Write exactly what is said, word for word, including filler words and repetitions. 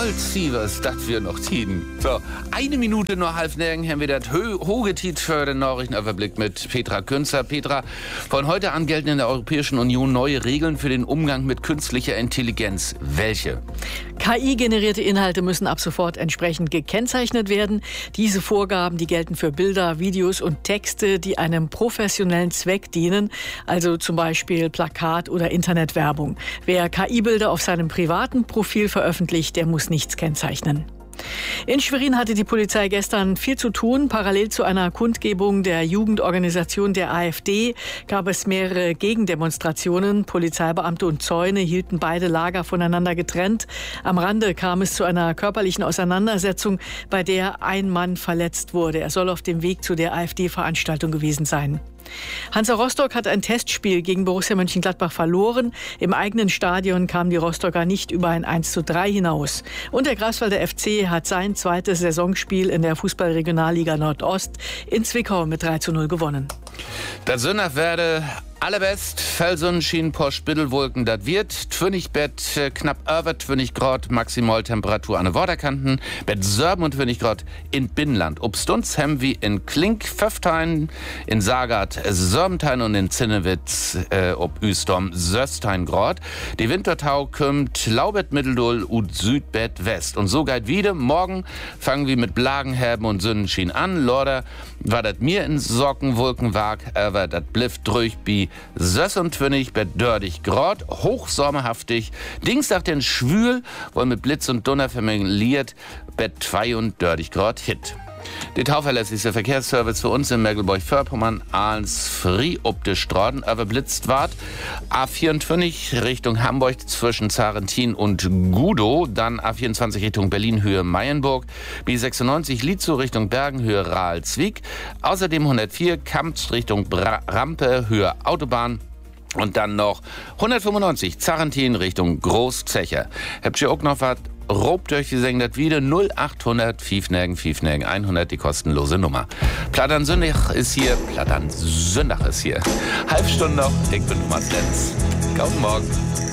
Old Sievers, das wir noch tiden. So, eine Minute nur halb nirgend haben wir das Hogetit für den Nachrichtenüberblick mit Petra Künzer. Petra, von heute an gelten in der Europäischen Union neue Regeln für den Umgang mit künstlicher Intelligenz. Welche? K I-generierte Inhalte müssen ab sofort entsprechend gekennzeichnet werden. Diese Vorgaben, die gelten für Bilder, Videos und Texte, die einem professionellen Zweck dienen, also zum Beispiel Plakat- oder Internetwerbung. Wer K I-Bilder auf seinem privaten Profil veröffentlicht, der muss nichts kennzeichnen. In Schwerin hatte die Polizei gestern viel zu tun. Parallel zu einer Kundgebung der Jugendorganisation der AfD gab es mehrere Gegendemonstrationen. Polizeibeamte und Zäune hielten beide Lager voneinander getrennt. Am Rande kam es zu einer körperlichen Auseinandersetzung, bei der ein Mann verletzt wurde. Er soll auf dem Weg zu der AfD-Veranstaltung gewesen sein. Hansa Rostock hat ein Testspiel gegen Borussia Mönchengladbach verloren. Im eigenen Stadion kamen die Rostocker nicht über ein eins zu drei hinaus. Und der Greifswalder F C hat sein zweites Saisonspiel in der Fußball-Regionalliga Nordost in Zwickau mit drei zu null gewonnen. Das Sonnach werde allerbest, Felsonnenschien, Posch, Bittelwolken, das wird. Twünnigbett, äh, knapp über zwanzig Grad, Maximaltemperatur an den Waterkanten. Bett Sörben und zwanzig Grad in Binnenland. Obstunz haben wir in Klink, Pföftein, in Sagat, Sörbentein und in Zinnewitz, äh, ob Üstorm, Söstein Grad. Die Wintertau kommt Laubett, Mitteldol und Südbett West. Und so geht wieder. Morgen fangen wir mit Blagenherben und Sonnenschien an. Lorder war das mir in Sockenwolkenwag, aber das blifft durch bi sechsundzwanzig bei dördig Grad, hochsommerhaftig. Dienstag den Schwül, wohl mit Blitz und Donner vermengliert, bei zweiunddörtig Grad Hit. Der tauverlässlichste Verkehrsservice für uns in Mecklenburg-Vorpommern, Ahlens, Frie, ob de Straßen überblitzt ward. A vierundzwanzig Richtung Hamburg zwischen Zarentin und Gudow, dann A vierundzwanzig Richtung Berlin, Höhe Mayenburg, B sechsundneunzig Lietzow Richtung Bergen, Höhe Rahl-Zwick, außerdem hundertvier Kamps Richtung Bra- Rampe, Höhe Autobahn. Und dann noch hundertfünfundneunzig Zarentin Richtung Großzecher. Habt ihr auch noch was? Robt euch, wir sagen das wieder, null achthundert Fiefnägen, Fiefnägen, hundert, die kostenlose Nummer. Plattern Sündach ist hier, Plattern Sündach ist hier. Halb Stunde noch, ich bin Thomas Lenz. Guten Morgen.